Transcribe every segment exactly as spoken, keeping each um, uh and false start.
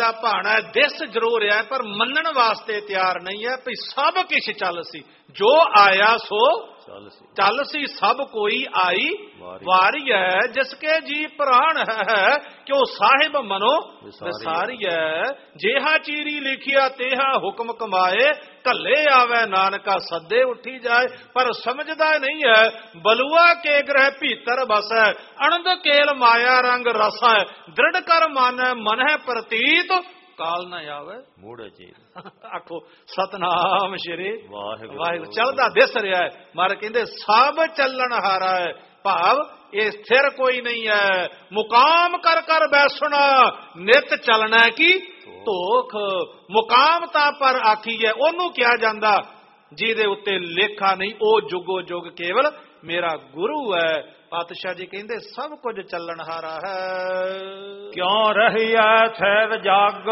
ਦਾ ਭਾਣਾ ਦਿਸ ਜ਼ਰੂਰ ਹੈ ਪਰ ਮੰਨਣ ਵਾਸਤੇ ਤਿਆਰ ਨਹੀਂ ਹੈ ਵੀ ਸਭ ਕੁਛ ਚੱਲ ਸੀ ਜੋ ਆਇਆ ਸੋ ਚੱਲ ਸੀ ਚੱਲ ਸੀ ਸਭ ਕੋਈ ਆਈ ਵਾਰੀ ਹੈ ਜਿਸਕੇ ਜੀ ਪ੍ਰਾਣ ਹੈ ਕਿਉ ਸਾਹਿਬ ਮਨੋ ਵਿਸਾਰੀ ਹੈ ਜਿਹਾ ਚੀਰੀ ਲਿਖਿਆ ਤੇਹਾ ਹੁਕਮ ਕਮਾਏ ਘੱਲੇ ਆਵੇ ਨਾਨਕਾ ਸੱਦੇ ਉੱਠੀ ਜਾਏ ਪਰ ਸਮਝਦਾ ਨਹੀਂ ਹੈ ਬਲੂਆ ਕੇ ਗ੍ਰਹਿ ਭੀਤਰ ਬਸੈ ਅਣਦ ਕੇਲ ਮਾਇਆ ਰੰਗ ਰਸੈ ਦ੍ਰਿੜ ਕਰ ਮਾਨੈ ਮਨ ਹੈ ਪ੍ਰਤੀਤ ਕਾਲ ਨਾ ਆਵੇ ਮੂੜੇ ਜੀ ਆਖੋ ਸਤਨਾਮ ਸ਼੍ਰੀ ਵਾਹਿਗੁਰੂ ਵਾਹਿਗੁਰੂ ਚੱਲਦਾ ਦਿਸ ਰਿਹਾ ਹੈ ਮਾਰ ਕਹਿੰਦੇ ਸਭ ਚੱਲਣ ਹਾਰਾ ਹੈ ਭਾਵ ਇਹ ਸਥਿਰ ਕੋਈ ਨਹੀਂ ਹੈ ਮੁਕਾਮ ਕਰ ਕਰ ਬੈਸਣਾ ਨਿਤ ਚੱਲਣਾ ਕੀ ਧੋਖ ਮੁਕਾਮ ਤਾਂ ਪਰ ਆਖੀ ਹੈ ਉਹਨੂੰ ਕਿਹਾ ਜਾਂਦਾ ਜਿਹਦੇ ਉੱਤੇ ਲੇਖਾ ਨਹੀਂ ਉਹ ਜੁਗੋ ਜੁਗ ਕੇਵਲ ਮੇਰਾ ਗੁਰੂ ਹੈ ਪਾਤਸ਼ਾਹ ਜੀ ਕਹਿੰਦੇ ਸਭ ਕੁਝ ਚੱਲਣ ਹਾਰਾ ਹੈ ਕਿਉਂ ਰਹੀਐ ਥੈਰ ਜਾਗ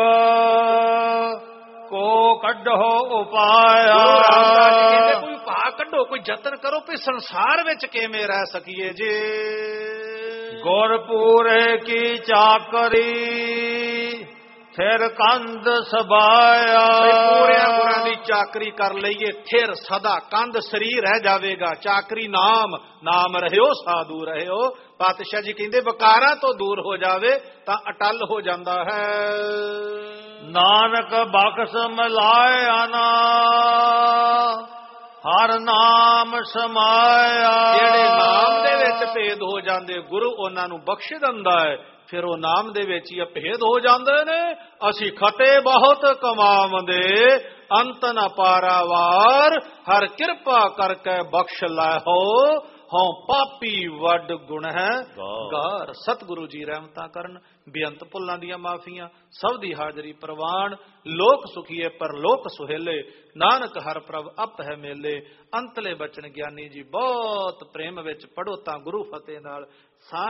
ਕੋ ਕੱਢੋ ਉਪਾਇਆ ਕਹਿੰਦੇ ਕੋਈ ਉਪਾਅ ਕੱਢੋ ਕੋਈ ਯਤਨ ਕਰੋ ਵੀ ਸੰਸਾਰ ਵਿੱਚ ਕਿਵੇਂ ਰਹਿ ਸਕੀਏ ਜੇ ਗੁਰਪੂਰੇ ਕੀ ਚਾਕਰੀ ਫਿਰ ਕੰਧ ਸਬਾਇਆ ਪੂਰਿਆਂ ਗੁਰਾਂ ਦੀ ਚਾਕਰੀ ਕਰ ਲਈਏ ਫਿਰ ਸਦਾ ਕੰਧ ਸਰੀਰ ਰਹਿ ਜਾਵੇਗਾ ਚਾਕਰੀ ਨਾਮ ਨਾਮ ਰਹਿਓ ਸਾਧੂ ਰਹਿਓ ਪਾਤਸ਼ਾਹ ਜੀ ਕਹਿੰਦੇ ਵਿਕਾਰਾਂ ਤੋਂ ਦੂਰ ਹੋ ਜਾਵੇ ਤਾਂ ਅਟਲ ਹੋ ਜਾਂਦਾ ਹੈ ਨਾਨਕ ਬਖਸ਼ ਮਿਲਾਇਆ ਨਾ ਹਰ ਨਾਮ ਸਮਾਇਆ ਜਿਹੜੇ ਨਾਮ ਦੇ ਵਿੱਚ ਭੇਦ ਹੋ ਜਾਂਦੇ ਗੁਰੂ ਉਹਨਾਂ ਨੂੰ ਬਖਸ਼ ਦਿੰਦਾ ਹੈ ਫਿਰ ਉਹ ਨਾਮ ਦੇ ਵਿੱਚ ਹੀ ਅਭੇਦ ਹੋ ਜਾਂਦੇ ਨੇ ਅਸੀਂ ਖਟੇ ਬਹੁਤ ਕਮਾਵੰਦੇ ਅੰਤ ਨ ਪਾਰਾਵਾਰ ਹਰ ਕਿਰਪਾ ਕਰਕੇ ਬਖਸ਼ ਲਾਹੋ ਹਉ ਪਾਪੀ ਵੱਡ ਗੁਣ ਹੈ ਗਾਰ ਸਤਿਗੁਰੂ ਜੀ ਰਹਿਮਤਾਂ ਕਰਨ ਬੇਅੰਤ ਭੁੱਲਾਂ ਦੀਆਂ ਮਾਫੀਆਂ ਸਭ ਦੀ ਹਾਜ਼ਰੀ ਪ੍ਰਵਾਨ ਲੋਕ ਸੁਖੀਏ ਪਰ ਲੋਕ ਸੁਹੇਲੇ ਨਾਨਕ ਹਰ ਪ੍ਰਭ ਅਪ ਹੈ ਮੇਲੇ ਅੰਤਲੇ ਬਚਨ ਗਿਆਨੀ ਜੀ ਬਹੁਤ ਪ੍ਰੇਮ ਵਿੱਚ ਪੜੋ ਤਾਂ ਗੁਰੂ ਫਤਿਹ ਨਾਲ